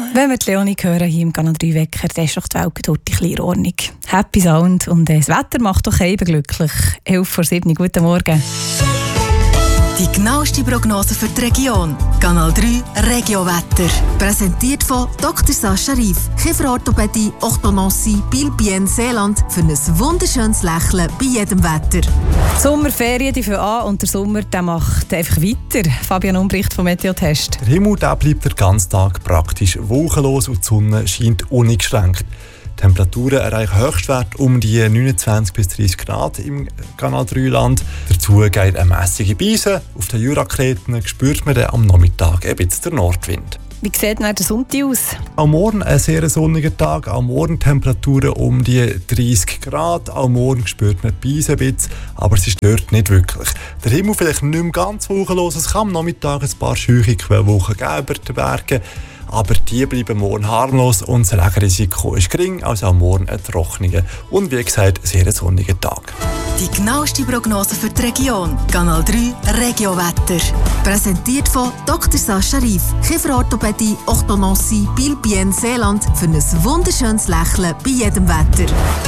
Wenn wir die Leonie hören hier im Kanal 3 Wecker, dann ist doch die Welt dort in kleiner Ordnung. Happy Sound und das Wetter macht doch eben glücklich. 11:07 Guten Morgen. Die genaueste Prognose für die Region. Kanal 3 Regiowetter. Präsentiert von Dr. Sascha Rief. Kieferorthopädie, Orthodontie, Biel-Bienne, Seeland. Für ein wunderschönes Lächeln bei jedem Wetter. Die Sommerferien die fangen an und der Sommer der macht einfach weiter. Fabian Umbricht vom Meteotest. Der Himmel der bleibt den ganzen Tag praktisch wolkenlos und die Sonne scheint uneingeschränkt. Die Temperaturen erreichen Höchstwerte um die 29 bis 30 Grad im Kanal 3-Land. Dazu geht eine mässige Beise. Auf den Jurakräten spürt man dann am Nachmittag ein bisschen den Nordwind. Wie sieht denn der Sonntag aus? Am Morgen ein sehr sonniger Tag, am Morgen Temperaturen um die 30 Grad. Am Morgen spürt man die Beise ein bisschen, aber sie stört nicht wirklich. Der Himmel vielleicht nicht mehr ganz wolkenlos, es kann am Nachmittag ein paar scheuche Quellwolken geben über den Bergen. Aber die bleiben morgen harmlos und das Regenrisiko ist gering, also am Morgen ein trockener und wie gesagt sehr sonniger Tag. Die genaueste Prognose für die Region. Kanal 3 Regiowetter. Präsentiert von Dr. Sascha Rief. Kieferorthopädie, Orthodontie, Biel-Bienne, Seeland. Für ein wunderschönes Lächeln bei jedem Wetter.